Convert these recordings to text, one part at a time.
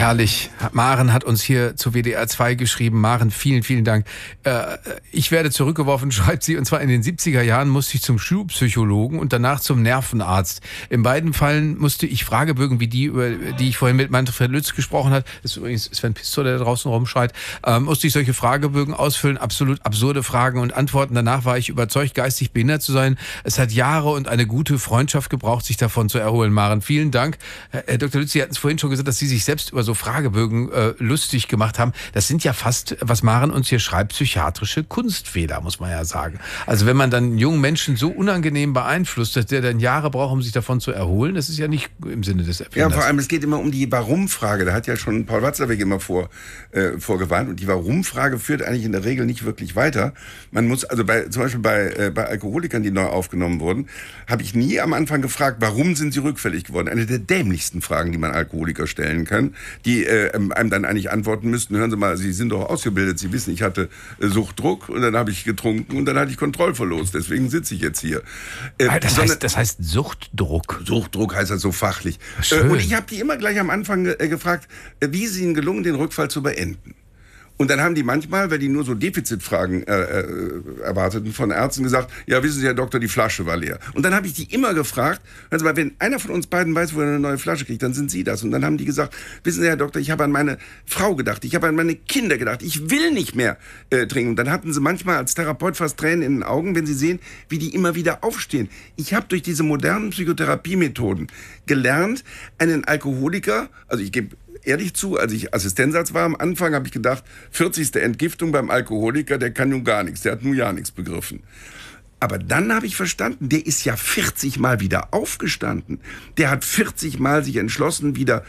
Herrlich. Maren hat uns hier zu WDR 2 geschrieben. Maren, vielen, vielen Dank. Ich werde zurückgeworfen, schreibt sie, und zwar in den 70er Jahren musste ich zum Schulpsychologen und danach zum Nervenarzt. In beiden Fällen musste ich Fragebögen, wie die, über die ich vorhin mit Manfred Lütz gesprochen habe, das ist übrigens Sven Pistor, der da draußen rumschreit, musste ich solche Fragebögen ausfüllen, absolut absurde Fragen und Antworten. Danach war ich überzeugt, geistig behindert zu sein. Es hat Jahre und eine gute Freundschaft gebraucht, sich davon zu erholen. Maren, vielen Dank. Herr Dr. Lütz, Sie hatten es vorhin schon gesagt, dass Sie sich selbst über so Fragebögen lustig gemacht haben. Das sind ja fast, was Maren uns hier schreibt, psychiatrische Kunstfehler, muss man ja sagen. Also wenn man dann einen jungen Menschen so unangenehm beeinflusst, dass der dann Jahre braucht, um sich davon zu erholen, das ist ja nicht im Sinne des Erfinders. Ja, vor allem, es geht immer um die Warum-Frage. Da hat ja schon Paul Watzlawick immer vorgewarnt. Und die Warum-Frage führt eigentlich in der Regel nicht wirklich weiter. Man muss, also zum Beispiel bei Alkoholikern, die neu aufgenommen wurden, habe ich nie am Anfang gefragt, warum sind sie rückfällig geworden? Eine der dämlichsten Fragen, die man Alkoholiker stellen kann, die einem dann eigentlich antworten müssten, hören Sie mal, Sie sind doch ausgebildet, Sie wissen, ich hatte Suchtdruck und dann habe ich getrunken und dann hatte ich Kontrollverlust, deswegen sitze ich jetzt hier. Das heißt Suchtdruck. Suchtdruck heißt das so fachlich. Und ich habe die immer gleich am Anfang gefragt, wie ist Ihnen gelungen, den Rückfall zu beenden? Und dann haben die manchmal, weil die nur so Defizitfragen erwarteten, von Ärzten gesagt, ja, wissen Sie, Herr Doktor, die Flasche war leer. Und dann habe ich die immer gefragt, also wenn einer von uns beiden weiß, wo er eine neue Flasche kriegt, dann sind Sie das. Und dann haben die gesagt, wissen Sie, Herr Doktor, ich habe an meine Frau gedacht, ich habe an meine Kinder gedacht, ich will nicht mehr trinken. Und dann hatten sie manchmal als Therapeut fast Tränen in den Augen, wenn sie sehen, wie die immer wieder aufstehen. Ich habe durch diese modernen Psychotherapiemethoden gelernt, einen Alkoholiker, also ich gebe ehrlich zu, als ich Assistenzarzt war am Anfang, habe ich gedacht, 40. Entgiftung beim Alkoholiker, der kann nun gar nichts, der hat nun ja nichts begriffen. Aber dann habe ich verstanden, der ist ja 40 Mal wieder aufgestanden. Der hat 40 Mal sich entschlossen, wieder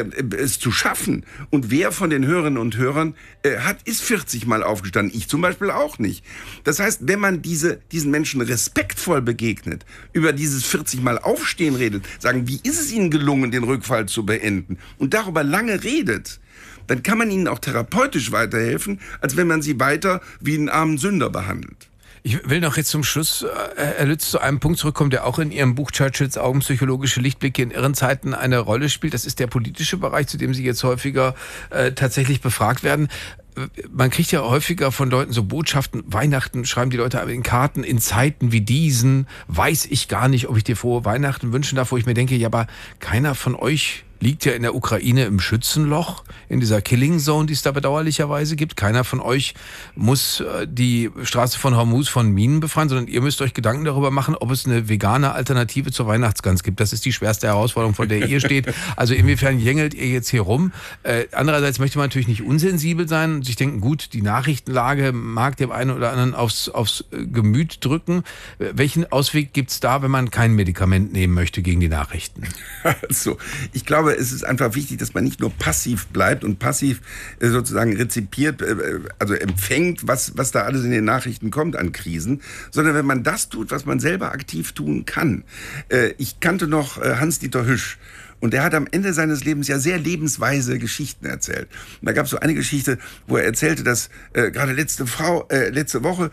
es zu schaffen. Und wer von den Hörerinnen und Hörern ist 40 Mal aufgestanden? Ich zum Beispiel auch nicht. Das heißt, wenn man diesen Menschen respektvoll begegnet, über dieses 40 Mal Aufstehen redet, sagen, wie ist es ihnen gelungen, den Rückfall zu beenden? Und darüber lange redet, dann kann man ihnen auch therapeutisch weiterhelfen, als wenn man sie weiter wie einen armen Sünder behandelt. Ich will noch jetzt zum Schluss, Herr Lütz, zu einem Punkt zurückkommen, der auch in Ihrem Buch Churchills Augen, psychologische Lichtblicke in irren Zeiten eine Rolle spielt. Das ist der politische Bereich, zu dem Sie jetzt häufiger tatsächlich befragt werden. Man kriegt ja häufiger von Leuten so Botschaften, Weihnachten schreiben die Leute in Karten, in Zeiten wie diesen weiß ich gar nicht, ob ich dir frohe Weihnachten wünschen darf, wo ich mir denke, ja, aber keiner von euch liegt ja in der Ukraine im Schützenloch, in dieser Killing Zone, die es da bedauerlicherweise gibt. Keiner von euch muss die Straße von Hormuz von Minen befreien, sondern ihr müsst euch Gedanken darüber machen, ob es eine vegane Alternative zur Weihnachtsgans gibt. Das ist die schwerste Herausforderung, vor der ihr steht. Also inwiefern jängelt ihr jetzt hier rum? Andererseits möchte man natürlich nicht unsensibel sein und sich denken, gut, die Nachrichtenlage mag dem einen oder anderen aufs Gemüt drücken. Welchen Ausweg gibt's da, wenn man kein Medikament nehmen möchte gegen die Nachrichten? Also, ich glaube, es ist einfach wichtig, dass man nicht nur passiv bleibt und passiv sozusagen rezipiert, also empfängt, was da alles in den Nachrichten kommt an Krisen, sondern wenn man das tut, was man selber aktiv tun kann. Ich kannte noch Hans-Dieter Hüsch. Und er hat am Ende seines Lebens ja sehr lebensweise Geschichten erzählt. Und da gab es so eine Geschichte, wo er erzählte, dass gerade letzte Woche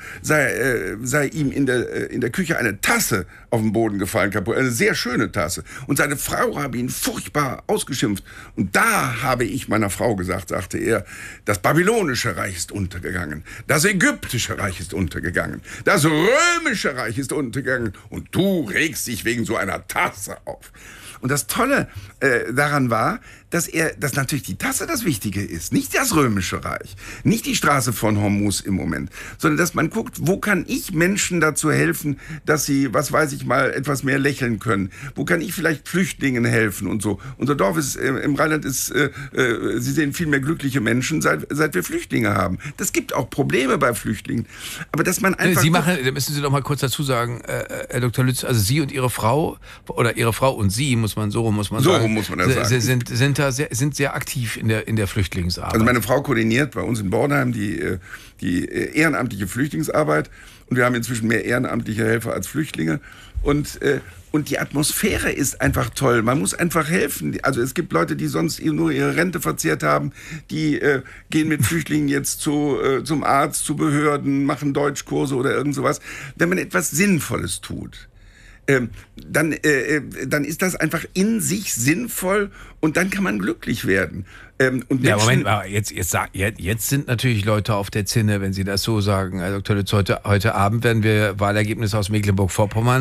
sei ihm in der Küche eine Tasse auf den Boden gefallen, kaputt, eine sehr schöne Tasse. Und seine Frau habe ihn furchtbar ausgeschimpft. Und da habe ich meiner Frau gesagt, sagte er, das babylonische Reich ist untergegangen, das ägyptische Reich ist untergegangen, das römische Reich ist untergegangen und du regst dich wegen so einer Tasse auf. Und das Tolle daran war, dass natürlich die Tasse das Wichtige ist, nicht das Römische Reich, nicht die Straße von Hormuz im Moment, sondern dass man guckt, wo kann ich Menschen dazu helfen, dass sie, was weiß ich mal, etwas mehr lächeln können? Wo kann ich vielleicht Flüchtlingen helfen und so? Unser Dorf ist, im Rheinland ist, Sie sehen viel mehr glückliche Menschen, seit wir Flüchtlinge haben. Das gibt auch Probleme bei Flüchtlingen. Aber dass man einfach... da müssen Sie doch mal kurz dazu sagen, Herr Dr. Lütz, also Sie und Ihre Frau, oder Ihre Frau und Sie, muss man sagen. So rum muss man das sagen. Sind sehr aktiv in der Flüchtlingsarbeit. Also meine Frau koordiniert bei uns in Bornheim die ehrenamtliche Flüchtlingsarbeit und wir haben inzwischen mehr ehrenamtliche Helfer als Flüchtlinge und die Atmosphäre ist einfach toll. Man muss einfach helfen. Also es gibt Leute, die sonst nur ihre Rente verzehrt haben, die gehen mit Flüchtlingen jetzt zum Arzt, zu Behörden, machen Deutschkurse oder irgend sowas. Wenn man etwas Sinnvolles tut, dann ist das einfach in sich sinnvoll und dann kann man glücklich werden. Und ja, Moment mal, jetzt sind natürlich Leute auf der Zinne, wenn Sie das so sagen. Herr Dr. Lütz, heute Abend werden wir Wahlergebnisse aus Mecklenburg-Vorpommern